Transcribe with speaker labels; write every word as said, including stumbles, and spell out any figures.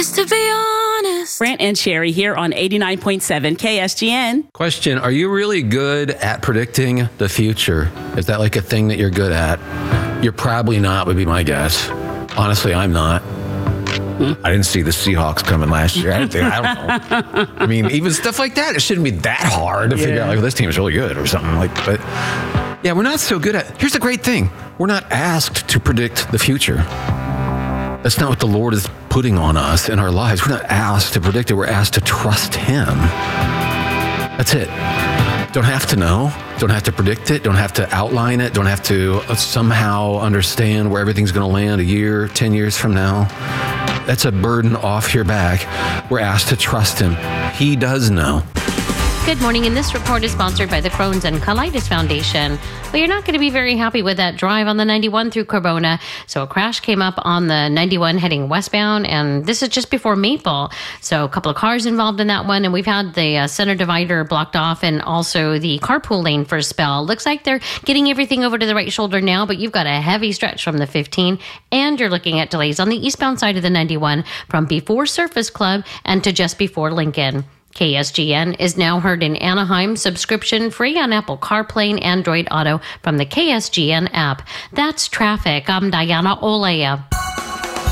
Speaker 1: Just to be honest.
Speaker 2: Brant and Sherry here on eighty-nine point seven K S G N.
Speaker 3: Question, are you really good at predicting the future? Is that like a thing that you're good at? You're probably not, would be my guess. Honestly, I'm not. I didn't see the Seahawks coming last year. I, think, I don't know. I mean, even stuff like that, it shouldn't be that hard to
Speaker 2: yeah.
Speaker 3: figure out, like, this team is really good or something. Like, but yeah, we're not so good at. Here's the great thing: we're not asked to predict the future. That's not what the Lord is putting on us in our lives. We're not asked to predict it. We're asked to trust Him. That's it. Don't have to know. Don't have to predict it. Don't have to outline it. Don't have to somehow understand where everything's going to land a year, ten years from now. That's a burden off your back. We're asked to trust Him. He does know.
Speaker 4: Good morning, and this report is sponsored by the Crohn's and Colitis Foundation. Well, you're not going to be very happy with that drive on the ninety-one through Corona. So a crash came up on the ninety-one heading westbound, and this is just before Maple. So a couple of cars involved in that one, and we've had the uh, center divider blocked off and also the carpool lane for a spell. Looks like they're getting everything over to the right shoulder now, but you've got a heavy stretch from the fifteen, and you're looking at delays on the eastbound side of the ninety-one from before Surface Club and to just before Lincoln. K S G N is now heard in Anaheim, subscription free on Apple CarPlay and Android Auto from the K S G N app. That's traffic. I'm Diana Olea.